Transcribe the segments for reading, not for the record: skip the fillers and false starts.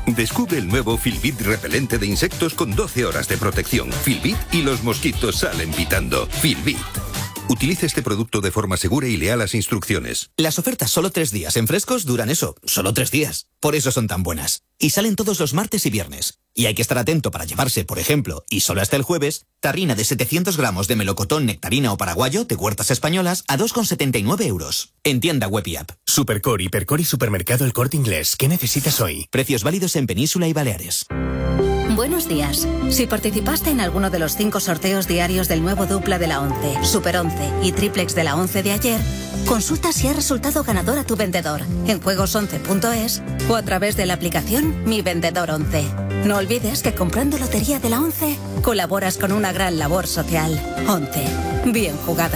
Descubre el nuevo Filbit repelente de insectos con 12 horas de protección. Filbit y los mosquitos salen pitando. Filbit. Utilice este producto de forma segura y lea las instrucciones. Las ofertas solo 3 días en Frescos duran eso, solo 3 días. Por eso son tan buenas. Y salen todos los martes y viernes. Y hay que estar atento para llevarse, por ejemplo, y solo hasta el jueves, tarrina de 700 gramos de melocotón, nectarina o paraguayo de Huertas Españolas a 2,79 euros. En tienda web y app. Supercore, Hipercore y Supermercado El Corte Inglés. ¿Qué necesitas hoy? Precios válidos en Península y Baleares. Buenos días. Si participaste en alguno de los 5 sorteos diarios del nuevo dupla de la 11, Super 11 y triplex de la 11 de ayer, consulta si ha resultado ganador a tu vendedor en juegos11.es o a través de la aplicación Mi Vendedor 11. No olvides que comprando Lotería de la 11 colaboras con una gran labor social. 11. Bien jugado.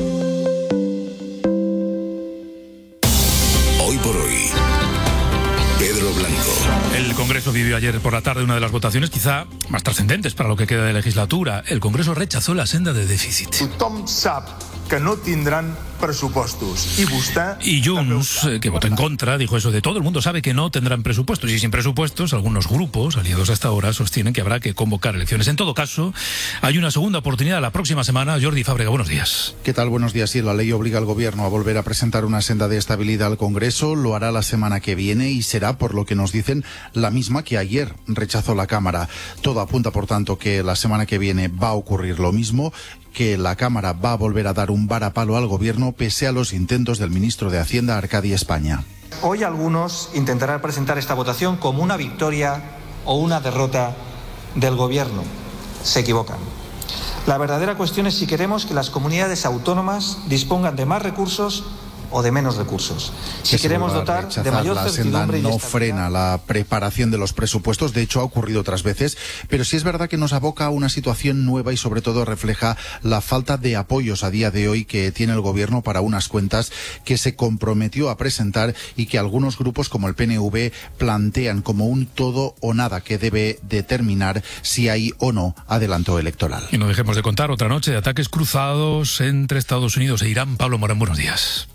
Hoy por hoy, Pedro Blanco. El Congreso vivió ayer por la tarde una de las votaciones quizá más trascendentes para lo que queda de legislatura. El Congreso rechazó la senda de déficit. Tothom sap que no tindran presupuestos. Y Junts, que votó en contra, dijo eso de todo el mundo sabe que no tendrán presupuestos. Y sin presupuestos, algunos grupos, aliados hasta ahora, sostienen que habrá que convocar elecciones. En todo caso, hay una segunda oportunidad la próxima semana. Jordi Fábrega, buenos días. ¿Qué tal? Buenos días. Sí, la ley obliga al Gobierno a volver a presentar una senda de estabilidad al Congreso. Lo hará la semana que viene y será, por lo que nos dicen, la misma que ayer rechazó la Cámara. Todo apunta, por tanto, que la semana que viene va a ocurrir lo mismo, que la Cámara va a volver a dar un varapalo al Gobierno pese a los intentos del ministro de Hacienda, Arcadi España. Hoy algunos intentarán presentar esta votación como una victoria o una derrota del Gobierno. Se equivocan. La verdadera cuestión es si queremos que las comunidades autónomas dispongan de más recursos o de menos recursos. Si queremos dotar de mayor certidumbre y no estabilidad. frena la preparación de los presupuestos, de hecho ha ocurrido otras veces, pero sí es verdad que nos aboca a una situación nueva y sobre todo refleja la falta de apoyos a día de hoy que tiene el Gobierno para unas cuentas que se comprometió a presentar y que algunos grupos como el PNV plantean como un todo o nada que debe determinar si hay o no adelanto electoral. Y no dejemos de contar otra noche de ataques cruzados entre Estados Unidos e Irán. Pablo Morán, buenos días.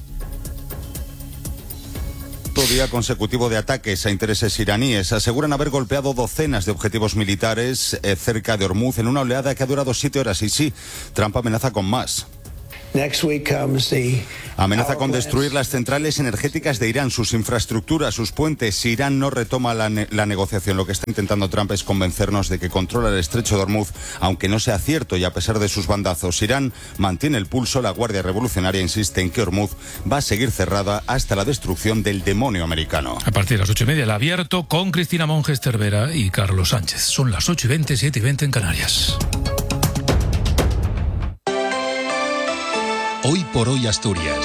Día consecutivo de ataques a intereses iraníes. Aseguran haber golpeado docenas de objetivos militares cerca de Hormuz en una oleada que ha durado 7 horas. Y sí, Trump amenaza con más. Amenaza con destruir las centrales energéticas de Irán, sus infraestructuras, sus puentes. Si Irán no retoma la negociación, lo que está intentando Trump es convencernos de que controla el estrecho de Hormuz, aunque no sea cierto y a pesar de sus bandazos. Irán mantiene el pulso. La Guardia Revolucionaria insiste en que Hormuz va a seguir cerrada hasta la destrucción del demonio americano. A partir de las 8:30 el abierto con Cristina Monges Cervera y Carlos Sánchez. Son las 8:20, 7:20 en Canarias. Hoy por hoy Asturias.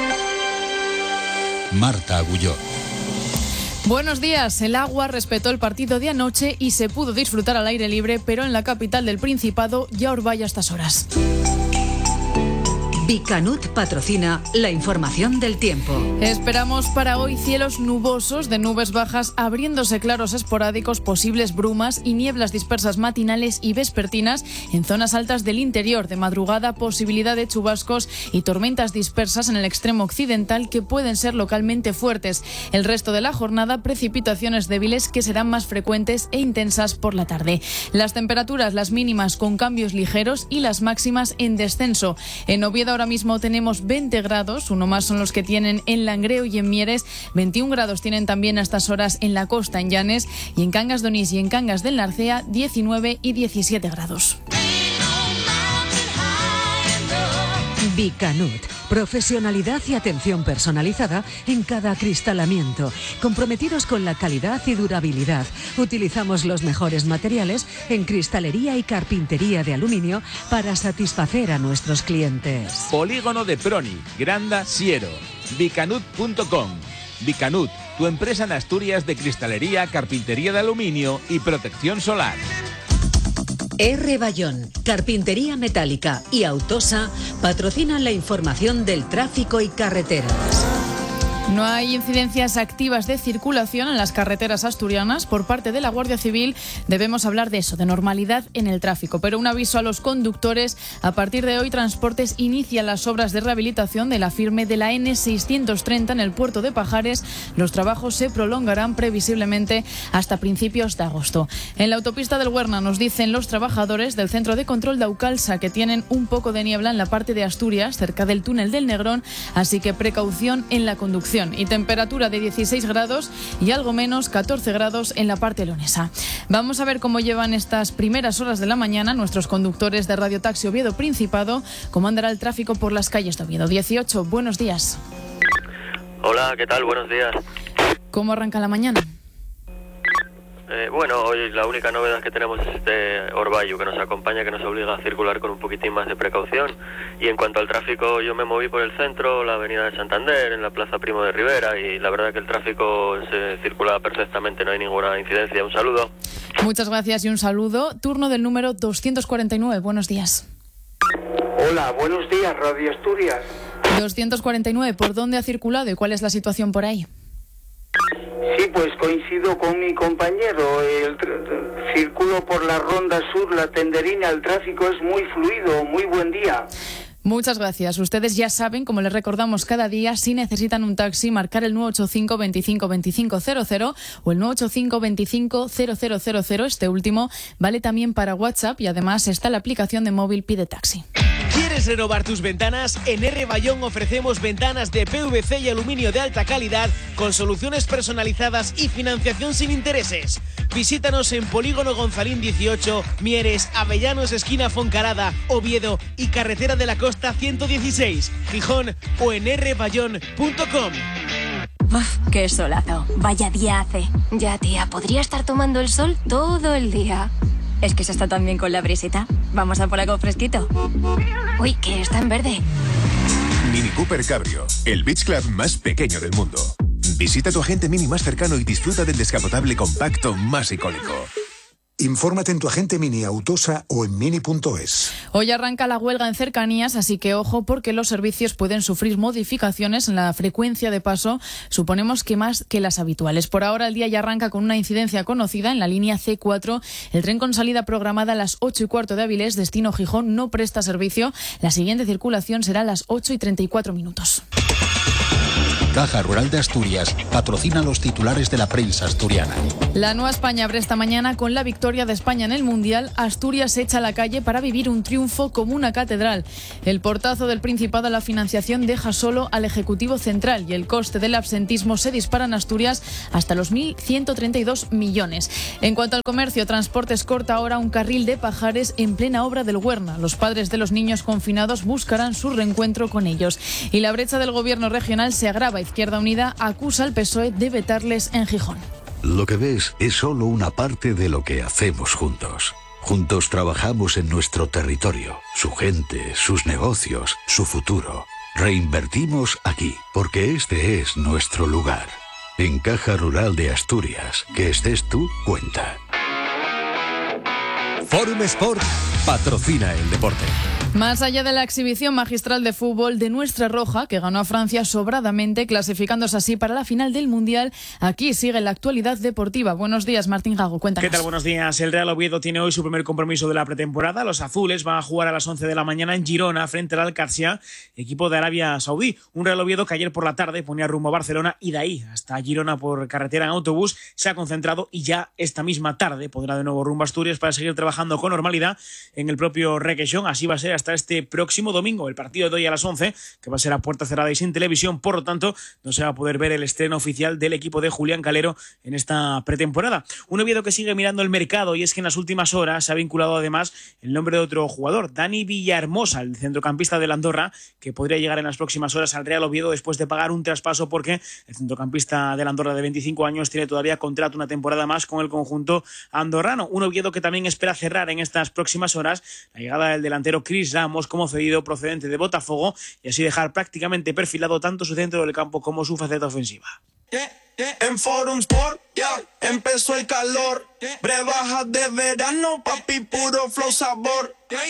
Marta Agulló. Buenos días. El Agua respetó el partido de anoche y se pudo disfrutar al aire libre, pero en la capital del Principado ya orvalla a estas horas. Bicanut patrocina la información del tiempo. Esperamos para hoy cielos nubosos, de nubes bajas, abriéndose claros esporádicos, posibles brumas y nieblas dispersas matinales y vespertinas en zonas altas del interior. De madrugada, posibilidad de chubascos y tormentas dispersas en el extremo occidental que pueden ser localmente fuertes. El resto de la jornada, precipitaciones débiles que serán más frecuentes e intensas por la tarde. Las temperaturas, las mínimas con cambios ligeros y las máximas en descenso. En Oviedo ahora mismo tenemos 20 grados, uno más son los que tienen en Langreo y en Mieres, 21 grados tienen también a estas horas en la costa, en Llanes, y en Cangas de Onís y en Cangas del Narcea 19 y 17 grados. Bicanut, profesionalidad y atención personalizada en cada acristalamiento, comprometidos con la calidad y durabilidad. Utilizamos los mejores materiales en cristalería y carpintería de aluminio para satisfacer a nuestros clientes. Polígono de Proni, Granda, Siero, bicanut.com. Bicanut, tu empresa en Asturias de cristalería, carpintería de aluminio y protección solar. R. Bayón, Carpintería Metálica y Autosa patrocinan la información del tráfico y carreteras. No hay incidencias activas de circulación en las carreteras asturianas. Por parte de la Guardia Civil debemos hablar de eso, de normalidad en el tráfico. Pero un aviso a los conductores: a partir de hoy Transportes inicia las obras de rehabilitación de la firme de la N630 en el puerto de Pajares. Los trabajos se prolongarán previsiblemente hasta principios de agosto. En la autopista del Huerna nos dicen los trabajadores del Centro de Control de Aucalsa que tienen un poco de niebla en la parte de Asturias, cerca del túnel del Negrón, así que precaución en la conducción. Y temperatura de 16 grados y algo menos, 14 grados en la parte leonesa. Vamos a ver cómo llevan estas primeras horas de la mañana nuestros conductores de Radio Taxi Oviedo Principado, cómo andará el tráfico por las calles de Oviedo. 18, buenos días. Hola, ¿qué tal? Buenos días. ¿Cómo arranca la mañana? Bueno, hoy la única novedad que tenemos es este Orbayu que nos acompaña, que nos obliga a circular con un poquitín más de precaución. Y en cuanto al tráfico, yo me moví por el centro, la avenida de Santander, en la Plaza Primo de Rivera, y la verdad que el tráfico se circula perfectamente, no hay ninguna incidencia. Un saludo. Muchas gracias y un saludo. Turno del número 249, buenos días. Hola, buenos días, Radio Asturias. 249, ¿por dónde ha circulado y cuál es la situación por ahí? Sí, pues coincido con mi compañero. Circulo por la Ronda Sur, la Tenderina, el tráfico es muy fluido. Muy buen día. Muchas gracias. Ustedes ya saben, como les recordamos cada día, si necesitan un taxi, marcar el 985 25 25 00 o el 985 25 0000. Este último vale también para WhatsApp y además está la aplicación de móvil Pide Taxi. ¿Quieres renovar tus ventanas? En R. Bayón ofrecemos ventanas de PVC y aluminio de alta calidad con soluciones personalizadas y financiación sin intereses. Visítanos en Polígono Gonzalín 18, Mieres, Avellanos, esquina Foncarada, Oviedo y Carretera de la Costa 116, Gijón o en rbayón.com. Uf, qué solazo. Vaya día hace. Ya, tía, podría estar tomando el sol todo el día. Es que se está tan bien con la brisita. Vamos a por algo fresquito. Uy, que está en verde. Mini Cooper Cabrio, el beach club más pequeño del mundo. Visita tu agente Mini más cercano y disfruta del descapotable compacto más icónico. Infórmate en tu agente Mini Autosa o en mini.es. Hoy arranca la huelga en cercanías, así que ojo porque los servicios pueden sufrir modificaciones en la frecuencia de paso, suponemos que más que las habituales. Por ahora el día ya arranca con una incidencia conocida en la línea C4. El tren con salida programada a las 8:15 de Avilés, destino Gijón, no presta servicio. La siguiente circulación será a las 8:34. Caja Rural de Asturias patrocina los titulares de la prensa asturiana. La Nueva España abre esta mañana con la victoria de España en el Mundial. Asturias se echa a la calle para vivir un triunfo como una catedral. El portazo del Principado a la financiación deja solo al Ejecutivo Central y el coste del absentismo se dispara en Asturias hasta los 1.132 millones. En cuanto al comercio, Transportes corta ahora un carril de Pajares en plena obra del Huerna. Los padres de los niños confinados buscarán su reencuentro con ellos. Y la brecha del gobierno regional se agrava. Izquierda Unida acusa al PSOE de vetarles en Gijón. Lo que ves es solo una parte de lo que hacemos juntos. Juntos trabajamos en nuestro territorio, su gente, sus negocios, su futuro. Reinvertimos aquí, porque este es nuestro lugar. En Caja Rural de Asturias, que estés tú, cuenta. Forum Sport patrocina el deporte. Más allá de la exhibición magistral de fútbol de nuestra roja, que ganó a Francia sobradamente, clasificándose así para la final del Mundial, aquí sigue la actualidad deportiva. Buenos días, Martín Gago, cuéntanos. ¿Qué tal? Buenos días. El Real Oviedo tiene hoy su primer compromiso de la pretemporada. Los azules van a jugar a las 11 de la mañana en Girona frente al Al-Qadsia, equipo de Arabia Saudí. Un Real Oviedo que ayer por la tarde ponía rumbo a Barcelona y de ahí hasta Girona por carretera en autobús se ha concentrado y ya esta misma tarde pondrá de nuevo rumbo a Asturias para seguir trabajando con normalidad en el propio Requesón. Así va a ser hasta este próximo domingo, el partido de hoy a las 11, que va a ser a puerta cerrada y sin televisión, por lo tanto no se va a poder ver el estreno oficial del equipo de Julián Calero en esta pretemporada. Un Oviedo que sigue mirando el mercado y es que en las últimas horas se ha vinculado además el nombre de otro jugador, Dani Villahermosa, el centrocampista del Andorra, que podría llegar en las próximas horas al Real Oviedo después de pagar un traspaso porque el centrocampista del Andorra de 25 años tiene todavía contrato una temporada más con el conjunto andorrano. Un Oviedo que también espera cerrar en estas próximas horas la llegada del delantero Chris Ramos como cedido procedente de Botafogo y así dejar prácticamente perfilado tanto su centro del campo como su faceta ofensiva. En Forum Sport, empezó el calor, brebajas de verano, papi, puro flow sabor.